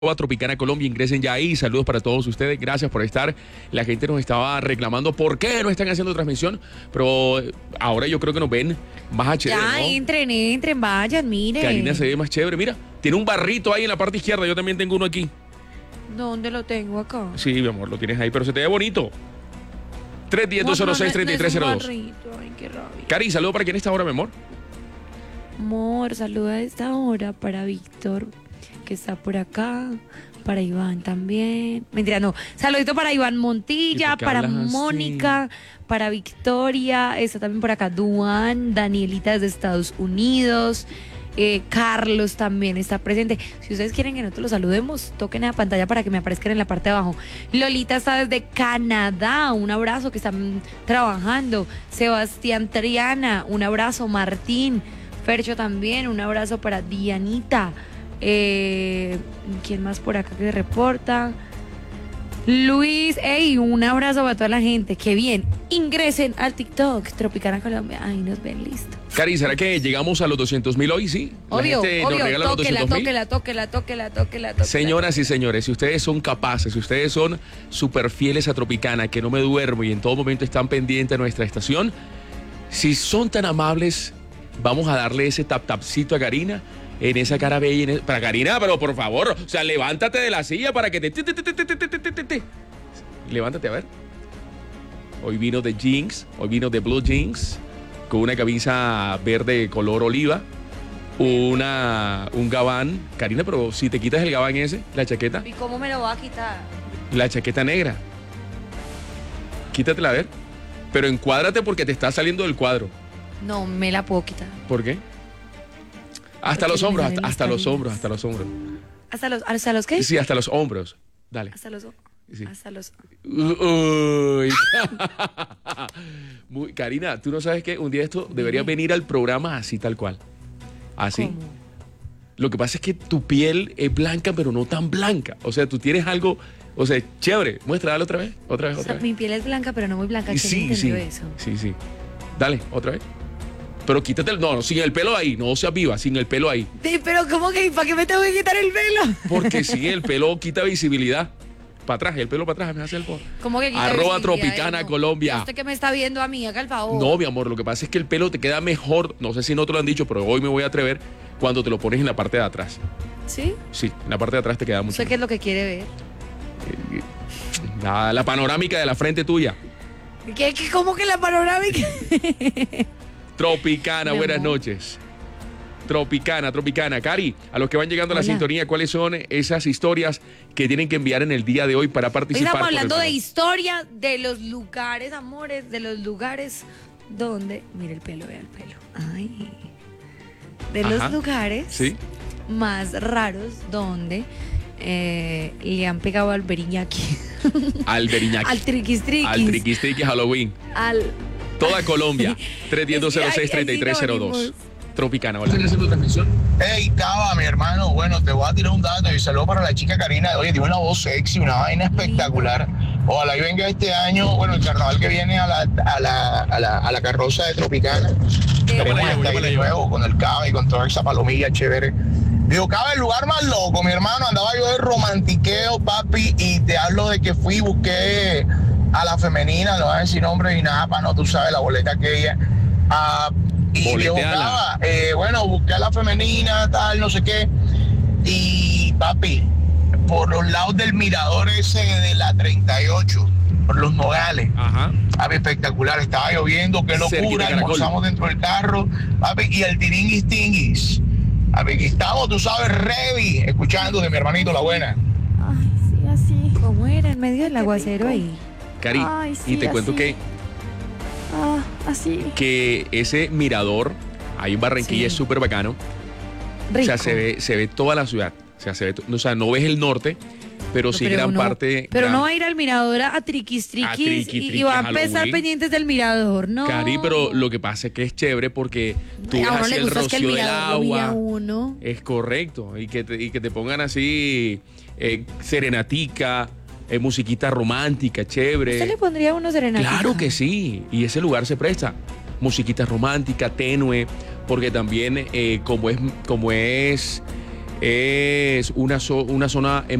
Tropicana Colombia, ingresen ya ahí, saludos para todos ustedes, gracias por estar. La gente nos estaba reclamando por qué no están haciendo transmisión, pero ahora yo creo que nos ven más HD, Ya, ¿no? entren, vayan, miren. Karina se ve más chévere, mira, tiene un barrito ahí en la parte izquierda, yo también tengo uno aquí. ¿Dónde lo tengo acá? Sí, mi amor, lo tienes ahí, pero se te ve bonito. 310-206-3302. Ay, qué rabia. Cari, saludo para quién está ahora, mi amor. Amor, saluda a esta hora para Víctor, que está por acá, para Iván también. Mentira, no. Saludito para Iván ¿Y Montilla, por qué para hablas así? Mónica, para Victoria, está también por acá Duan, Danielita desde Estados Unidos. Carlos también está presente. Si ustedes quieren que nosotros los saludemos, toquen a la pantalla para que me aparezcan en la parte de abajo. Lolita está desde Canadá, un abrazo, que están trabajando. Sebastián Triana, un abrazo. Martín Fercho también, un abrazo para Dianita. ¿Quién más por acá que se reporta? Luis, un abrazo para toda la gente. Qué bien. Ingresen al TikTok Tropicana Colombia. Ahí nos ven, listo. Cari, ¿será que llegamos a los 200,000 hoy? Sí. Obvio, La gente nos regala los 200,000. tóquela. Señoras y señores, si ustedes son capaces, si ustedes son súper fieles a Tropicana, que no me duermo y en todo momento están pendientes de nuestra estación, si son tan amables, vamos a darle ese tapcito a Karina en esa cara bella. Para Karina, pero por favor, o sea, levántate de la silla para que te... Levántate, a ver. Hoy vino de jeans, hoy vino de blue jeans, con una camisa verde color oliva, un gabán. Karina, pero si te quitas el gabán ese, la chaqueta, ¿Y cómo me lo va a quitar? la chaqueta negra, quítatela a ver, pero encuádrate porque te está saliendo del cuadro. No, me la puedo quitar. ¿Por qué? Hasta Porque los me hombros, salen hasta las los hombros, carinas. hasta los hombros. ¿Hasta los qué? Sí, hasta los hombros. Dale. Hasta los... Sí. Hasta los... Uy. Karina, tú no sabes que un día esto debería venir al programa así tal cual. Así. ¿Cómo? Lo que pasa es que tu piel es blanca, pero no tan blanca. O sea, tú tienes algo, o sea, chévere. Muestra, dale otra vez. O sea, vez. mi piel es blanca, pero no muy blanca. ¿Quién Sí, entendió sí. eso? Sí. Dale, otra vez. Pero quítate no, sin el pelo ahí, no seas viva, sin el pelo ahí. Sí, pero ¿cómo que? ¿Para qué me tengo que quitar el pelo? Porque sí, el pelo quita visibilidad. Para atrás, el pelo para atrás, me hace el favor. ¿Cómo que quita Arroba visibilidad? Tropicana No. Colombia. ¿Usted que me está viendo a mí? Haga el favor. No, mi amor, lo que pasa es que el pelo te queda mejor, no sé si no te lo han dicho, pero hoy me voy a atrever, cuando te lo pones en la parte de atrás. ¿Sí? Sí, en la parte de atrás te queda mucho. ¿Usted qué es lo que quiere ver? La panorámica de la frente tuya. ¿Cómo que la panorámica? Tropicana, Mi buenas amor. noches. Tropicana. Cari, a los que van llegando a la Hola. sintonía, ¿cuáles son esas historias que tienen que enviar en el día de hoy para Hoy participar? estamos por el hablando de programa? historia, de los lugares, amores, de los lugares donde... Mire el pelo, vea el pelo. Ay. De Ajá. los lugares Sí. más raros donde le han pegado al beriñaki. Al Beriñaki. Al triquis triquis. Al triquis triquis Halloween. Al... Toda Colombia. Es que hay 310-206-3302. sinónimos. Tropicana, hola. ¿Haciendo transmisión? Hey, Cava, mi hermano, bueno, te voy a tirar un dato y saludo para la chica Karina. Oye, tiene una voz sexy, una vaina espectacular. Ojalá y venga este año, bueno, el carnaval que viene a la carroza de Tropicana. Queremos la llevo, estar yo me la ahí de llevo. nuevo con el Cava y con toda esa palomilla chévere. Digo, Cava, el lugar más loco, mi hermano, andaba yo de romantiqueo, papi, y te hablo de que fui y busqué a la femenina, no voy a decir nombre ni nada, para no, tú sabes, la boleta aquella. Y yo Boleteala. buscaba, bueno, busqué a la femenina, tal, no sé qué. Y papi, por los lados del mirador ese de la 38, por los Nogales, Ajá. papi, espectacular, estaba lloviendo, qué Cerquita locura, de Caracol. almorzamos dentro del carro, papi, y el tiringuis tinguis. Papi, aquí estamos, tú sabes, ready, escuchando de mi hermanito La Buena. Ay, sí, así. ¿Cómo era en medio del Qué aguacero rico. ahí? Cari, Ay, sí, y te cuento así. Así. que ese mirador ahí en Barranquilla Sí. es súper bacano. Rico. O sea, se ve toda la ciudad. O sea, o sea, no ves el norte, pero No, sí pero gran uno- parte. Pero gran- no va a ir al mirador a triquis triquis triqui, y va a Halloween. empezar pendientes del mirador, ¿no? Cari, pero lo que pasa es que es chévere porque tú ves a uno así le el gusta es que el rocío del mirador lo mire a agua. uno. Es correcto. Y que te pongan así serenatica, musiquita romántica, chévere. ¿Usted le pondría a uno serenata? Claro que sí, y ese lugar se presta. Musiquita romántica, tenue, porque también como es Es una zona